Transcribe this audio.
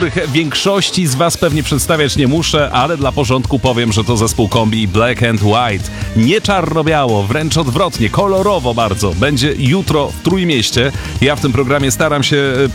których większości z was pewnie przedstawiać nie muszę, ale dla porządku powiem, że to zespół kombi Black and White. Nie czarno-biało, wręcz odwrotnie, kolorowo bardzo. Będzie jutro w Trójmieście. Ja w tym programie staram się